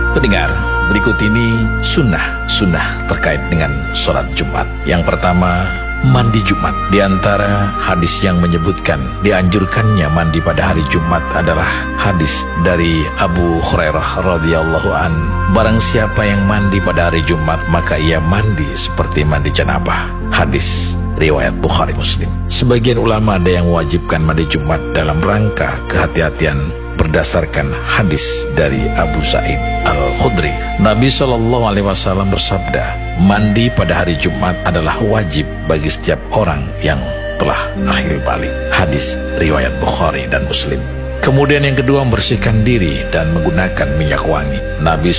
Pendengar, berikut ini sunnah terkait dengan sholat Jumat. Yang pertama, mandi Jumat. Di antara hadis yang menyebutkan dianjurkannya mandi pada hari Jumat adalah hadis dari Abu Hurairah radhiyallahu an. Barang siapa yang mandi pada hari Jumat, maka ia mandi seperti mandi janabah. Hadis riwayat Bukhari Muslim. Sebagian ulama ada yang mewajibkan mandi Jumat dalam rangka kehati-hatian berdasarkan hadis dari Abu Sa'id Al-Khudri. Nabi SAW bersabda, mandi pada hari Jumat adalah wajib bagi setiap orang yang telah akhir balik. Hadis riwayat Bukhari dan Muslim. Kemudian yang kedua, membersihkan diri dan menggunakan minyak wangi. Nabi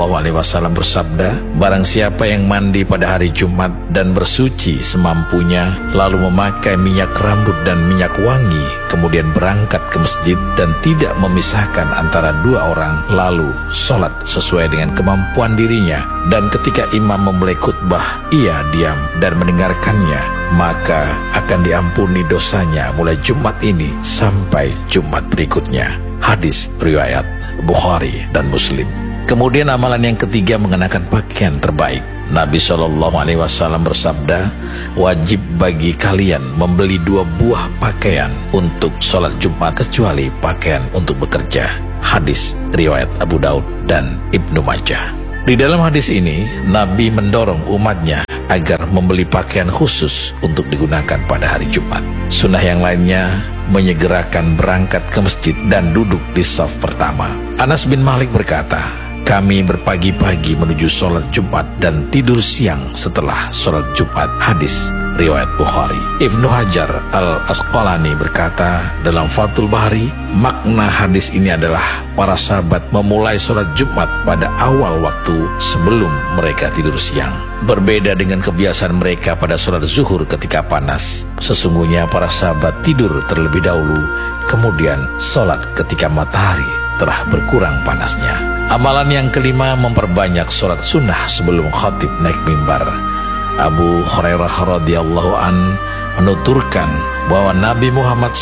SAW bersabda, barang siapa yang mandi pada hari Jumat dan bersuci semampunya, lalu memakai minyak rambut dan minyak wangi, kemudian berangkat ke masjid dan tidak memisahkan antara dua orang, lalu sholat sesuai dengan kemampuan dirinya, dan ketika imam memulai khutbah, ia diam dan mendengarkannya, maka akan diampuni dosanya mulai Jumat ini sampai Jumat berikutnya. Hadis riwayat Bukhari dan Muslim. Kemudian amalan yang ketiga, mengenakan pakaian terbaik. Nabi SAW bersabda, wajib bagi kalian membeli 2 buah pakaian untuk sholat Jumat kecuali pakaian untuk bekerja. Hadis riwayat Abu Daud dan Ibnu Majah. Di dalam hadis ini, Nabi mendorong umatnya agar membeli pakaian khusus untuk digunakan pada hari Jumat. Sunnah yang lainnya, menyegerakan berangkat ke masjid dan duduk di shaf pertama. Anas bin Malik berkata, kami berpagi-pagi menuju sholat Jumat dan tidur siang setelah sholat Jumat. Hadis riwayat Bukhari. Ibnu Hajar Al-Asqalani berkata dalam Fathul Bari, makna hadis ini adalah para sahabat memulai sholat Jumat pada awal waktu sebelum mereka tidur siang. Berbeda dengan kebiasaan mereka pada sholat zuhur ketika panas. Sesungguhnya para sahabat tidur terlebih dahulu, kemudian sholat ketika matahari telah berkurang panasnya. Amalan yang kelima, memperbanyak sholat sunnah sebelum khatib naik mimbar. Abu Hurairah radhiyallahu an menuturkan bahwa Nabi Muhammad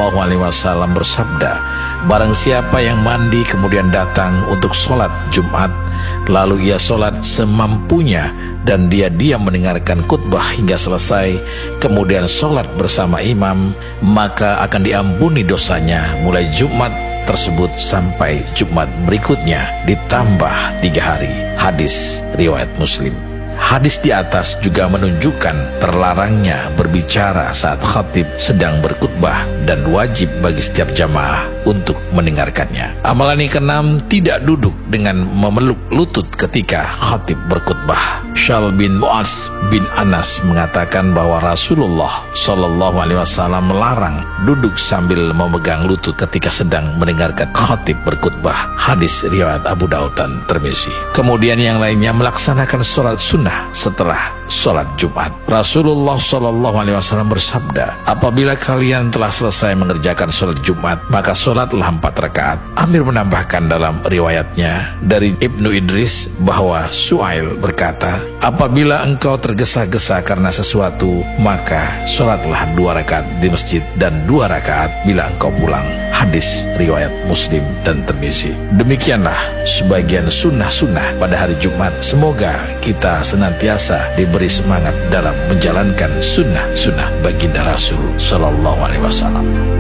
SAW bersabda, barang siapa yang mandi kemudian datang untuk sholat Jumat, lalu ia sholat semampunya dan dia diam mendengarkan khutbah hingga selesai, kemudian sholat bersama imam, maka akan diampuni dosanya mulai Jumat tersebut sampai Jumat berikutnya ditambah 3 hari. Hadis riwayat Muslim. Hadis di atas juga menunjukkan terlarangnya berbicara saat khatib sedang berkhutbah dan wajib bagi setiap jamaah untuk mendengarkannya. Amalan yang keenam, tidak duduk dengan memeluk lutut ketika khatib berkhutbah. Syal bin Mu'az bin Anas mengatakan bahwa Rasulullah SAW melarang duduk sambil memegang lutut ketika sedang mendengarkan khatib berkhutbah. Hadis riwayat Abu Daud dan Tirmizi. Kemudian yang lainnya, melaksanakan sholat sunnah setelah sholat Jumat. Rasulullah SAW bersabda, apabila kalian telah selesai mengerjakan sholat Jumat, maka sholatlah 4 rakaat. Amir menambahkan dalam riwayatnya dari Ibnu Idris bahwa Su'ail berkata, apabila engkau tergesa-gesa karena sesuatu, maka sholatlah 2 rakaat di masjid dan 2 rakaat bila engkau pulang. Hadis riwayat Muslim dan Tirmizi. Demikianlah sebagian sunnah-sunnah pada hari Jumat. Semoga kita senantiasa diberi semangat dalam menjalankan sunnah-sunnah baginda Rasul Sallallahu Alaihi Wasallam.